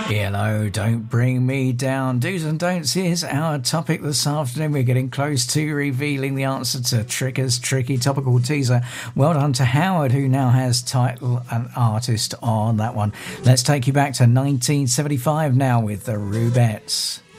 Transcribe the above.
Hello, don't bring me down. Do's and don'ts is our topic this afternoon. We're getting close to revealing the answer to Trigger's tricky topical teaser. Well done to Howard, who now has title and artist on that one. Let's take you back to 1975 now with the Rubettes.